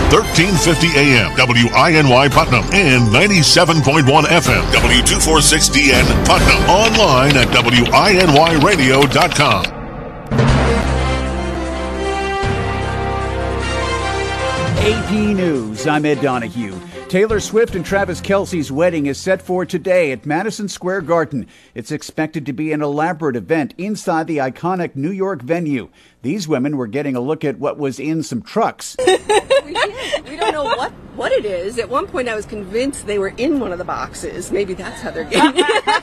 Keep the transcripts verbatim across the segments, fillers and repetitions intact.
thirteen fifty A M, W I N Y Putnam, and ninety-seven point one F M, W two forty-six D N Putnam. Online at W I N Y radio dot com. A P News, I'm Ed Donahue. Taylor Swift and Travis Kelce's wedding is set for today at Madison Square Garden. It's expected to be an elaborate event inside the iconic New York venue. These women were getting a look at what was in some trucks. we did. We don't know what, what it is. At one point I was convinced they were in one of the boxes. Maybe that's how they're getting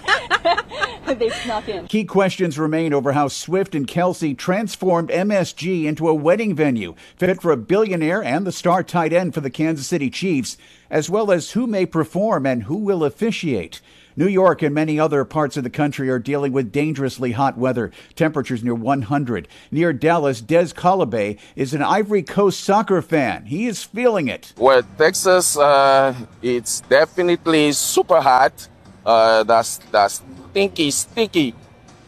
it. They snuck in. Key questions remain over how Swift and Kelce transformed M S G into a wedding venue fit for a billionaire and the star tight end for the Kansas City Chiefs, as well as who may perform and who will officiate. New York and many other parts of the country are dealing with dangerously hot weather, temperatures near one hundred. Near Dallas, Des Colibay is an Ivory Coast soccer fan. He is feeling it. Well, Texas, uh, it's definitely super hot. Uh, that's that's stinky, sticky,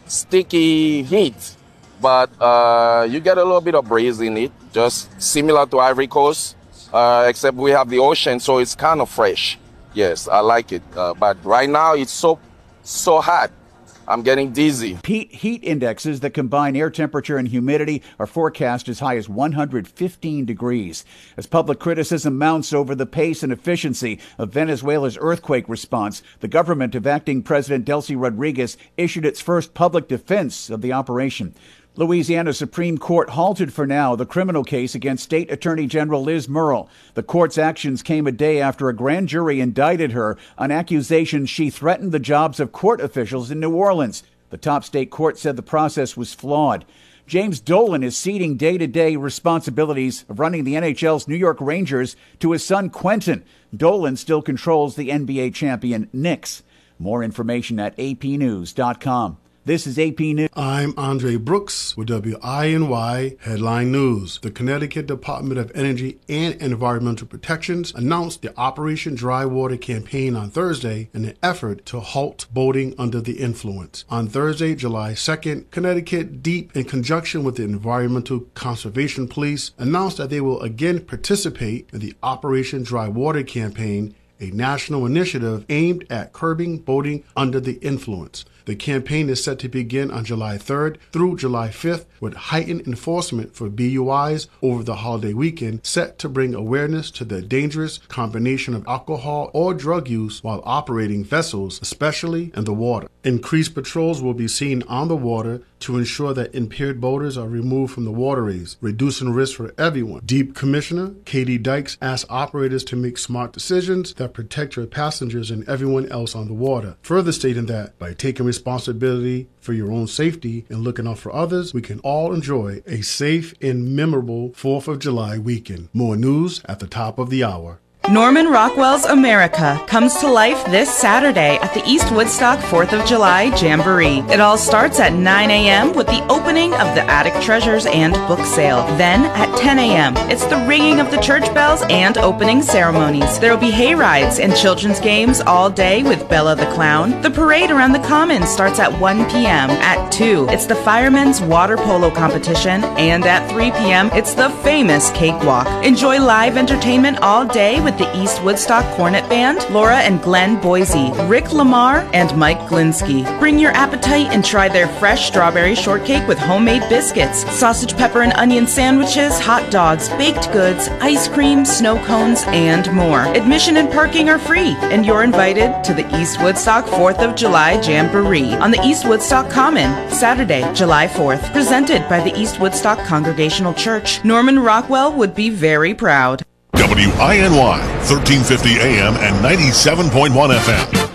sticky heat. But uh, you get a little bit of breeze in it, just similar to Ivory Coast, uh, except we have the ocean, so it's kind of fresh. Yes, I like it. Uh, but right now it's so, so hot. I'm getting dizzy. Heat, heat indexes that combine air temperature and humidity are forecast as high as one hundred fifteen degrees. As public criticism mounts over the pace and efficiency of Venezuela's earthquake response, the government of acting President Delcy Rodriguez issued its first public defense of the operation. Louisiana Supreme Court halted for now the criminal case against State Attorney General Liz Murrill. The court's actions came a day after a grand jury indicted her on accusations she threatened the jobs of court officials in New Orleans. The top state court said the process was flawed. James Dolan is ceding day-to-day responsibilities of running the N H L's New York Rangers to his son Quentin. Dolan still controls the N B A champion Knicks. More information at A P news dot com. This is A P News. I'm Andre Brooks with W I N Y Headline News. The Connecticut Department of Energy and Environmental Protections announced the Operation Dry Water campaign on Thursday in an effort to halt boating under the influence. On Thursday, July second, Connecticut DEEP, in conjunction with the Environmental Conservation Police, announced that they will again participate in the Operation Dry Water campaign, a national initiative aimed at curbing boating under the influence. The campaign is set to begin on July third through July fifth with heightened enforcement for B U Is over the holiday weekend, set to bring awareness to the dangerous combination of alcohol or drug use while operating vessels, especially in the water. Increased patrols will be seen on the water to ensure that impaired boaters are removed from the waterways, reducing risk for everyone. DEEP Commissioner Katie Dykes asked operators to make smart decisions that protect your passengers and everyone else on the water, further stating that by taking responsibility for your own safety and looking out for others, we can all enjoy a safe and memorable fourth of July weekend. More news at the top of the hour. Norman Rockwell's America comes to life this Saturday at the East Woodstock fourth of July Jamboree. It all starts at nine a.m. with the opening of the Attic Treasures and book sale. Then at ten a.m. it's the ringing of the church bells and opening ceremonies. There will be hay rides and children's games all day with Bella the Clown. The parade around the Commons starts at one p.m. At two, it's the Firemen's Water Polo Competition. And at three p.m. it's the famous Cakewalk. Enjoy live entertainment all day with the East Woodstock Cornet Band, Laura and Glenn Boise, Rick Lamar, and Mike Glinsky. Bring your appetite and try their fresh strawberry shortcake with homemade biscuits, sausage, pepper, and onion sandwiches, hot dogs, baked goods, ice cream, snow cones, and more. Admission and parking are free, and you're invited to the East Woodstock fourth of July Jamboree on the East Woodstock Common, Saturday, July fourth. Presented by the East Woodstock Congregational Church. Norman Rockwell would be very proud. W I N Y, thirteen fifty A M and ninety-seven point one F M.